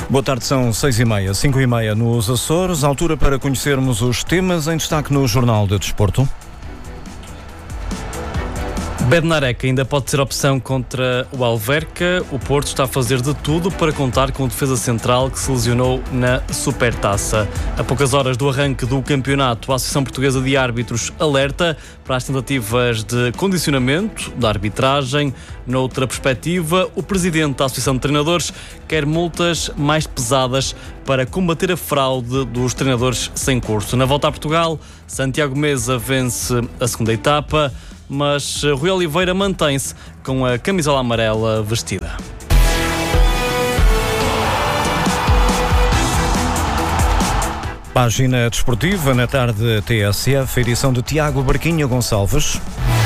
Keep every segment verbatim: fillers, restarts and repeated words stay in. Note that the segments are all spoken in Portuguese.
Boa tarde, são seis e meia, cinco e meia nos Açores, altura para conhecermos os temas em destaque no Jornal de Desporto. Bednarek ainda pode ser opção contra o Alverca. O Porto está a fazer de tudo para contar com o defesa central que se lesionou na Supertaça. A poucas horas do arranque do campeonato, a Associação Portuguesa de Árbitros alerta para as tentativas de condicionamento da arbitragem. Noutra perspectiva, o presidente da Associação de Treinadores quer multas mais pesadas para combater a fraude dos treinadores sem curso. Na volta a Portugal, Santiago Meza vence a segunda etapa, mas Rui Oliveira mantém-se com a camisola amarela vestida. Página desportiva na tarde T S F, edição de Tiago Barquinho Gonçalves.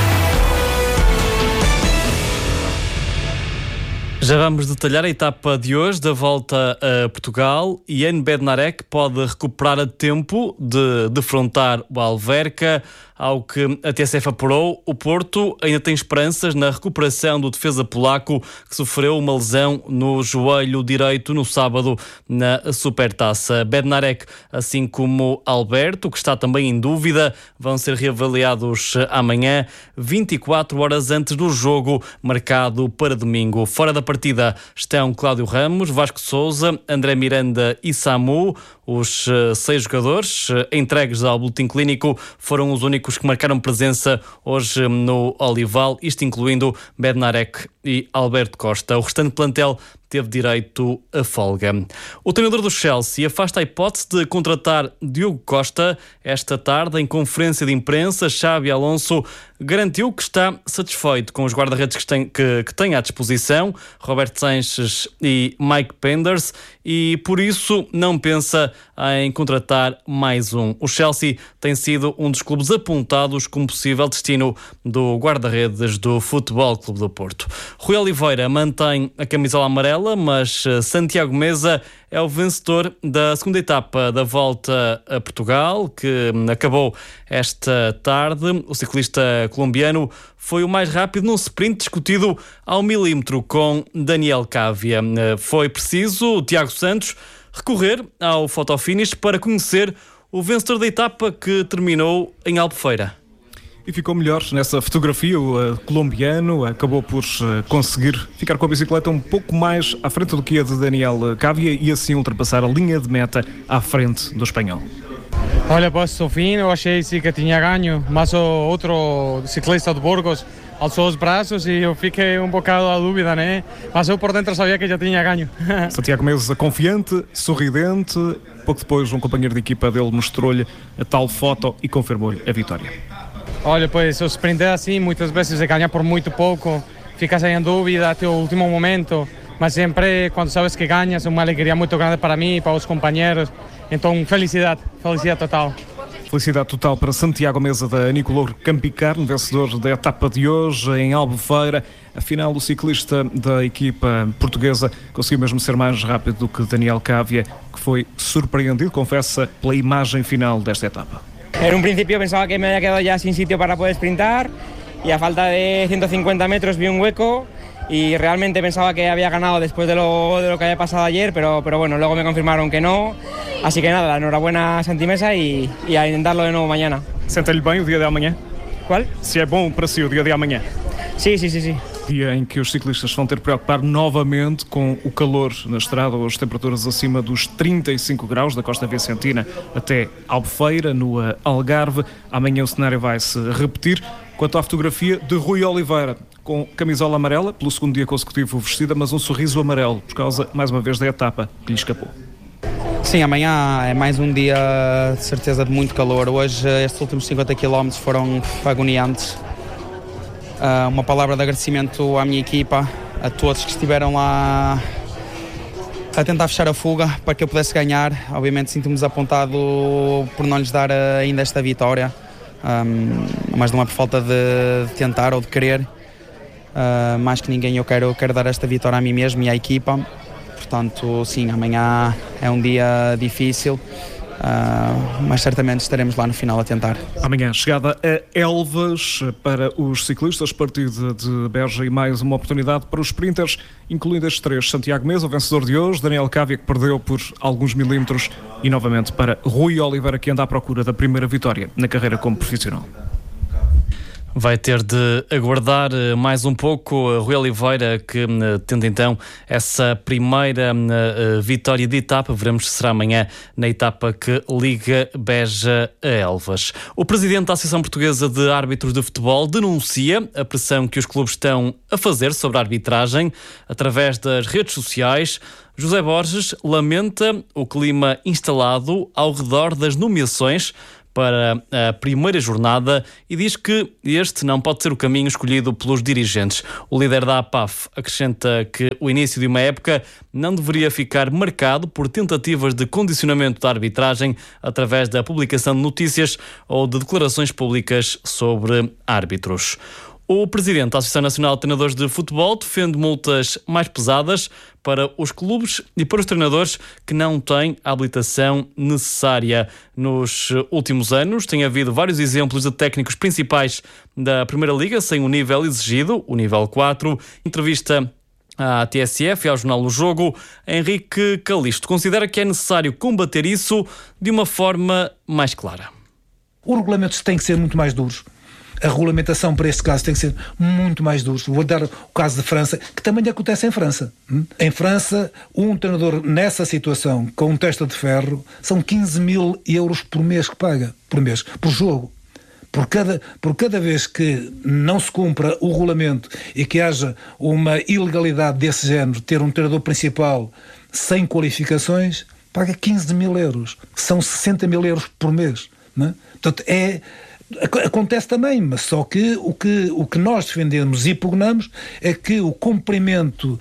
Já vamos detalhar a etapa de hoje da volta a Portugal. Ian Bednarek pode recuperar a tempo de defrontar o Alverca. Ao que a T S F apurou, o Porto ainda tem esperanças na recuperação do defesa polaco que sofreu uma lesão no joelho direito no sábado na Supertaça. Bednarek, assim como Alberto, que está também em dúvida, vão ser reavaliados amanhã, vinte e quatro horas antes do jogo marcado para domingo. Fora da partida estão Cláudio Ramos, Vasco Sousa, André Miranda e Samu. Os seis jogadores entregues ao boletim clínico foram os únicos que marcaram presença hoje no Olival, isto incluindo Bednarek e Alberto Costa. O restante plantel teve direito a folga. O treinador do Chelsea afasta a hipótese de contratar Diogo Costa. Esta tarde, em conferência de imprensa, Xabi Alonso garantiu que está satisfeito com os guarda-redes que tem, que, que tem à disposição, Roberto Sanches e Mike Penders, e por isso não pensa em contratar mais um. O Chelsea tem sido um dos clubes apontados como possível destino do guarda-redes do Futebol Clube do Porto. Rui Oliveira mantém a camisola amarela, mas Santiago Meza é o vencedor da segunda etapa da volta a Portugal, que acabou esta tarde. O ciclista colombiano foi o mais rápido num sprint discutido ao milímetro com Daniel Cávia. Foi preciso o Tiago Santos recorrer ao fotofinish para conhecer o vencedor da etapa, que terminou em Albufeira. E ficou melhor nessa fotografia. O uh, colombiano acabou por uh, conseguir ficar com a bicicleta um pouco mais à frente do que a de Daniel Cávia e assim ultrapassar a linha de meta à frente do espanhol. Olha, pois ao fim eu achei sim que tinha ganho, mas o outro ciclista de Burgos alçou os braços e eu fiquei um bocado à dúvida, né? Mas eu por dentro sabia que já tinha ganho. Santiago Meza confiante, sorridente. Pouco depois um companheiro de equipa dele mostrou-lhe a tal foto e confirmou-lhe a vitória. Olha, pois o sprint é assim, muitas vezes se ganha por muito pouco, ficas aí em dúvida até o último momento, mas sempre quando sabes que ganhas é uma alegria muito grande para mim e para os companheiros, então felicidade, felicidade total. Felicidade total para Santiago Meza da Nicolor Campicarne, vencedor da etapa de hoje em Albufeira. Afinal, o ciclista da equipa portuguesa conseguiu mesmo ser mais rápido do que Daniel Cávia, que foi surpreendido, confessa, pela imagem final desta etapa. En un principio pensaba que me había quedado ya sin sitio para poder sprintar y a falta de ciento cincuenta metros vi un hueco y realmente pensaba que había ganado después de lo, de lo que había pasado ayer, pero, pero bueno, luego me confirmaron que no, así que nada, enhorabuena a Santi Meza y, y a intentarlo de nuevo mañana. Sente-lhe bem o dia de amanhã? Qual? Se é bom para si o dia de amanhã? Sí, sí, sí, sí. Dia em que os ciclistas vão ter que preocupar novamente com o calor na estrada, as temperaturas acima dos trinta e cinco graus da Costa Vicentina até Albufeira, no Algarve. Amanhã o cenário vai se repetir. Quanto à fotografia de Rui Oliveira, com camisola amarela, pelo segundo dia consecutivo vestida, mas um sorriso amarelo, por causa, mais uma vez, da etapa que lhe escapou. Sim, amanhã é mais um dia de certeza de muito calor. Hoje estes últimos cinquenta quilómetros foram agoniantes. Uh, uma palavra de agradecimento à minha equipa, a todos que estiveram lá a tentar fechar a fuga para que eu pudesse ganhar. Obviamente sinto-me desapontado por não lhes dar ainda esta vitória, um, mas não é por falta de, de tentar ou de querer. Uh, mais que ninguém eu quero, eu quero dar esta vitória a mim mesmo e à equipa. Portanto, sim, amanhã é um dia difícil. uh, mas certamente estaremos lá no final a tentar. Amanhã chegada a Elvas para os ciclistas, partida de Beja e mais uma oportunidade para os sprinters, incluindo estes três: Santiago Mesa, o vencedor de hoje, Daniel Cávia, que perdeu por alguns milímetros, e novamente para Rui Oliveira, que anda à procura da primeira vitória na carreira como profissional. Vai ter de aguardar mais um pouco Rui Oliveira, que tendo então essa primeira vitória de etapa. Veremos se será amanhã na etapa que liga Beja a Elvas. O presidente da Associação Portuguesa de Árbitros de Futebol denuncia a pressão que os clubes estão a fazer sobre a arbitragem através das redes sociais. José Borges lamenta o clima instalado ao redor das nomeações para a primeira jornada e diz que este não pode ser o caminho escolhido pelos dirigentes. O líder da A P A F acrescenta que o início de uma época não deveria ficar marcado por tentativas de condicionamento da arbitragem através da publicação de notícias ou de declarações públicas sobre árbitros. O presidente da Associação Nacional de Treinadores de Futebol defende multas mais pesadas para os clubes e para os treinadores que não têm a habilitação necessária. Nos últimos anos tem havido vários exemplos de técnicos principais da Primeira Liga sem o nível exigido, o nível quatro. Entrevista à T S F e ao jornal O Jogo, Henrique Calixto considera que é necessário combater isso de uma forma mais clara. Os regulamentos têm que ser muito mais duros. A regulamentação para este caso tem que ser muito mais dura. Vou dar o caso de França, que também acontece em França. Em França, um treinador nessa situação, com um testa de ferro, são quinze mil euros por mês que paga, por mês, por jogo. Por cada, por cada vez que não se cumpra o regulamento e que haja uma ilegalidade desse género, ter um treinador principal sem qualificações, paga quinze mil euros. São sessenta mil euros por mês. Não é? Portanto, é... Acontece também, mas só que o, que o que nós defendemos e pugnamos é que o cumprimento,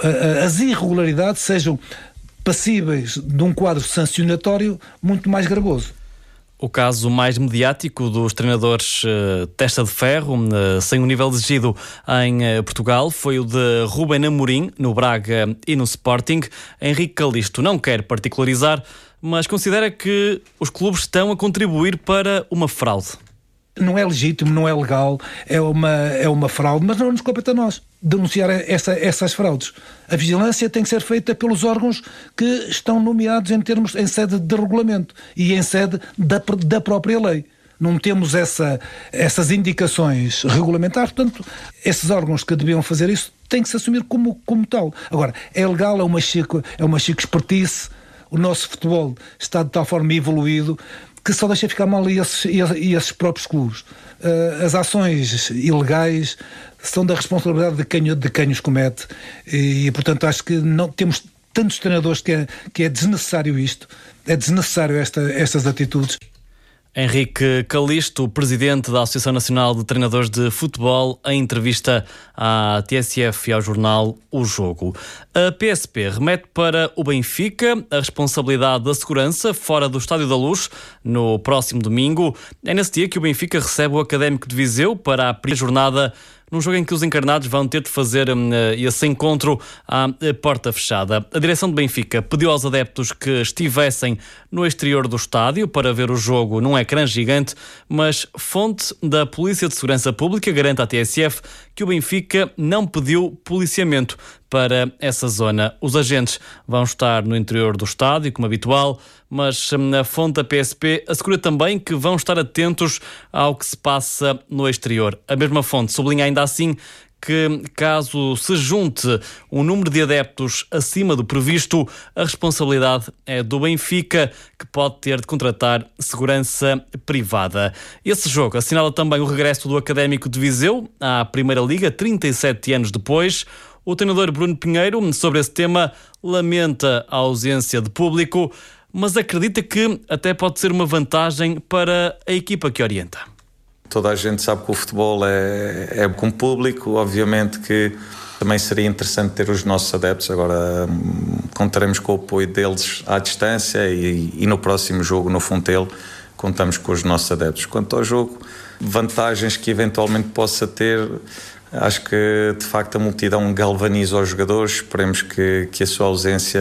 as irregularidades sejam passíveis de um quadro sancionatório muito mais gravoso. O caso mais mediático dos treinadores uh, testa de ferro, uh, sem o nível exigido em uh, Portugal, foi o de Ruben Amorim, no Braga e no Sporting. Henrique Calixto não quer particularizar, mas considera que os clubes estão a contribuir para uma fraude. Não é legítimo, não é legal, é uma, é uma fraude, mas não nos compete a nós denunciar essa, essas fraudes. A vigilância tem que ser feita pelos órgãos que estão nomeados em termos, em sede de regulamento e em sede da, da própria lei. Não temos essa, essas indicações regulamentares, portanto, esses órgãos que deviam fazer isso têm que se assumir como, como tal. Agora, é legal, é uma chico, é uma chico expertise, o nosso futebol está de tal forma evoluído que só deixa ficar mal e esses, e esses próprios clubes. Uh, as ações ilegais são da responsabilidade de quem, de quem os comete e, portanto, acho que não temos tantos treinadores que é, que é desnecessário isto, é desnecessário esta, estas atitudes. Henrique Calixto, presidente da Associação Nacional de Treinadores de Futebol, em entrevista à T S F e ao jornal O Jogo. A P S P remete para o Benfica a responsabilidade da segurança fora do Estádio da Luz no próximo domingo. É nesse dia que o Benfica recebe o Académico de Viseu para a primeira jornada, num jogo em que os encarnados vão ter de fazer uh, esse encontro à uh, porta fechada. A direção do Benfica pediu aos adeptos que estivessem no exterior do estádio para ver o jogo num ecrã gigante, mas fonte da Polícia de Segurança Pública garante à T S F que o Benfica não pediu policiamento para essa zona. Os agentes vão estar no interior do estádio, como habitual, mas a fonte da P S P assegura também que vão estar atentos ao que se passa no exterior. A mesma fonte sublinha ainda assim que, caso se junte um número de adeptos acima do previsto, a responsabilidade é do Benfica, que pode ter de contratar segurança privada. Esse jogo assinala também o regresso do Académico de Viseu à Primeira Liga, trinta e sete anos depois. O treinador Bruno Pinheiro, sobre esse tema, lamenta a ausência de público, mas acredita que até pode ser uma vantagem para a equipa que orienta. Toda a gente sabe que o futebol é, é com público, obviamente que também seria interessante ter os nossos adeptos, agora contaremos com o apoio deles à distância e, e no próximo jogo no Fontelo contamos com os nossos adeptos. Quanto ao jogo, vantagens que eventualmente possa ter, acho que de facto a multidão galvaniza os jogadores, esperemos que, que a sua ausência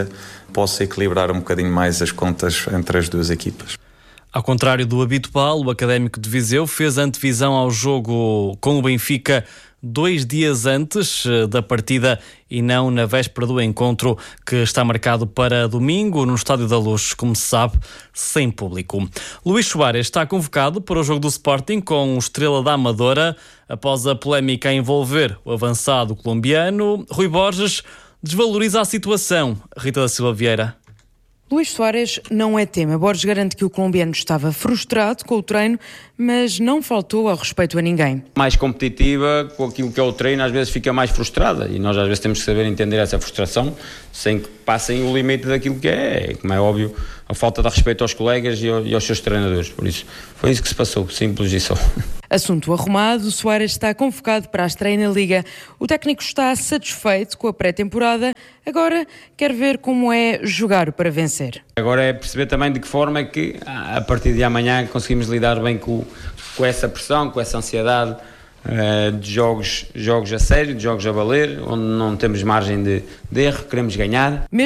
possa equilibrar um bocadinho mais as contas entre as duas equipas. Ao contrário do habitual, o Académico de Viseu fez antevisão ao jogo com o Benfica dois dias antes da partida e não na véspera do encontro, que está marcado para domingo no Estádio da Luz, como se sabe, sem público. Luís Soares está convocado para o jogo do Sporting com o Estrela da Amadora. Após a polémica a envolver o avançado colombiano, Rui Borges desvaloriza a situação. Rita da Silva Vieira. Luís Soares não é tema. Borges garante que o colombiano estava frustrado com o treino, mas não faltou ao respeito a ninguém. Mais competitiva com aquilo que é o treino, às vezes fica mais frustrada e nós às vezes temos que saber entender essa frustração sem que passem o limite daquilo que é, como é óbvio, a falta de respeito aos colegas e aos seus treinadores. Por isso, foi isso que se passou, simples e só. Assunto arrumado, Soares está convocado para a estreia na Liga. O técnico está satisfeito com a pré-temporada, agora quer ver como é jogar para vencer. Agora é perceber também de que forma é que a partir de amanhã conseguimos lidar bem com, com essa pressão, com essa ansiedade uh, de jogos, jogos a sério, de jogos a valer, onde não temos margem de, de erro, queremos ganhar.